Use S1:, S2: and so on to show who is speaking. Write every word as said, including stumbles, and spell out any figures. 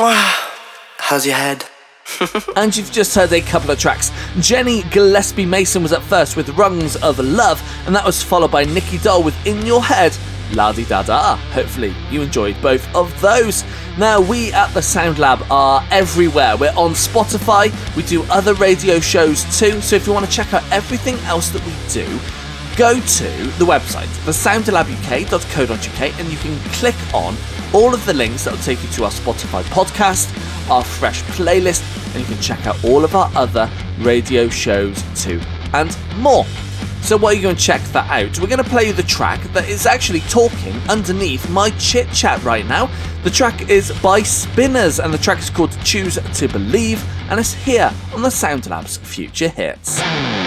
S1: How's your head?
S2: And you've just heard a couple of tracks. Jenny Gillespie Mason was up first with Rungs of Love, and that was followed by Nicky Doll with In Your Head, La-di-da-da. Hopefully you enjoyed both of those. Now, we at the Sound Lab are everywhere. We're on Spotify, we do other radio shows too, so if you want to check out everything else that we do, go to the website, the sound lab u k dot co dot u k, and you can click on all of the links that will take you to our Spotify podcast, our fresh playlist, and you can check out all of our other radio shows too, and more. So while you go and check that out, we're going to play you the track that is actually talking underneath my chit chat right now. The track is by Spinners, and the track is called Choose to Believe, and it's here on the Sound Lab's Future Hits.